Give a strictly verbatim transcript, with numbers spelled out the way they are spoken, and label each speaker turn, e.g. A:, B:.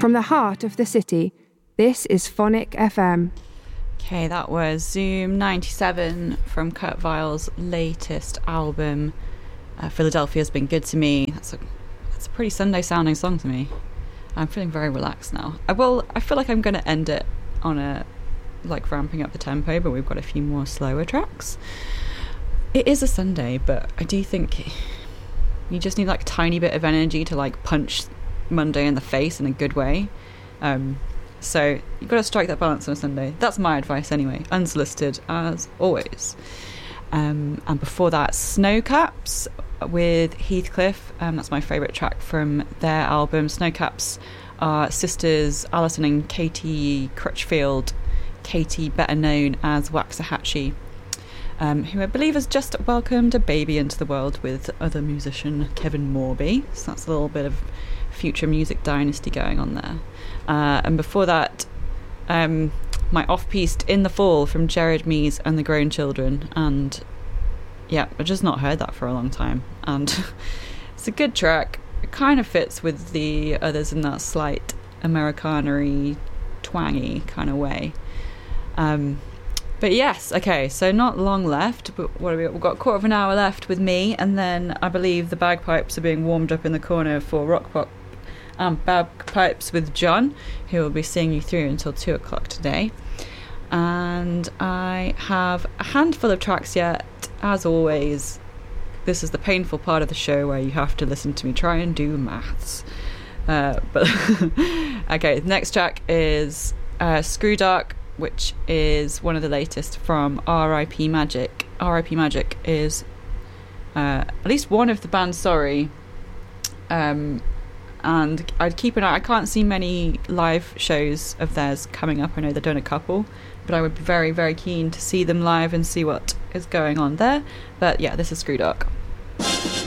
A: From the heart of the city, this is Phonic F M.
B: Okay, that was Zoom ninety-seven from Kurt Weill's latest album, uh, Philadelphia's Been Good to Me. That's a, that's a pretty Sunday sounding song to me. I'm feeling very relaxed now. I will. I feel like I'm going to end it on a, like, ramping up the tempo, but we've got a few more slower tracks. It is a Sunday, but I do think you just need like a tiny bit of energy to like punch Monday in the face in a good way. Um, so you've got to strike that balance on a Sunday. That's my advice anyway, unsolicited as always. Um, and before that, Snowcaps with Heathcliff. Um, that's my favourite track from their album. Snowcaps are sisters Alison and Katie Crutchfield. Katie, better known as Waxahachie, um, who I believe has just welcomed a baby into the world with other musician Kevin Morby. So that's a little bit of future music dynasty going on there. Uh, and before that, um, my off-piste In the Fall from Jared Mees and the Grown Children. And yeah, I've just not heard that for a long time. And it's a good track. It kind of fits with the others in that slight Americana-y, twangy kind of way. Um, but yes, okay, so not long left, but what have we got? We've got a quarter of an hour left with me, and then I believe the bagpipes are being warmed up in the corner for Rock Pop and Bagpipes with John, who will be seeing you through until two o'clock today. And I have a handful of tracks yet, as always. This is the painful part of the show where you have to listen to me try and do maths. Uh, but okay, the next track is uh, Screw Dark, which is one of the latest from R I P Magic. R I P Magic is uh, at least one of the bands, sorry. Um, and I'd keep an eye. I can't see many live shows of theirs coming up. I know they've done a couple, but I would be very, very keen to see them live and see what is going on there. But yeah, this is Screw Dark.